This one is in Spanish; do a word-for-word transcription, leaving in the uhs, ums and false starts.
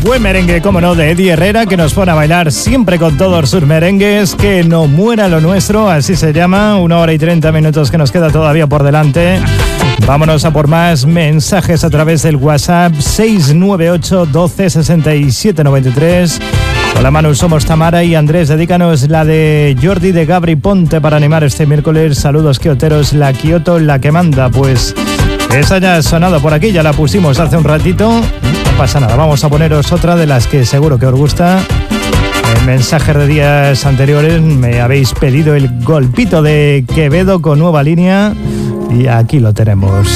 Buen merengue, como no, de Eddie Herrera, que nos pone a bailar siempre con todos sus merengues. Que no muera lo nuestro, así se llama. Una hora y treinta minutos que nos queda todavía por delante. Vámonos a por más mensajes a través del WhatsApp seis nueve ocho, doce, sesenta y siete, noventa y tres. Hola Manu, somos Tamara y Andrés. Dedícanos la de Jordi de Gabri Ponte para animar este miércoles. Saludos quioteros, la Kioto, la que manda. Pues esa ya ha sonado por aquí, ya la pusimos hace un ratito. No pasa nada, vamos a poneros otra de las que seguro que os gusta. En mensajes de días anteriores me habéis pedido el golpito de Quevedo con nueva línea y aquí lo tenemos.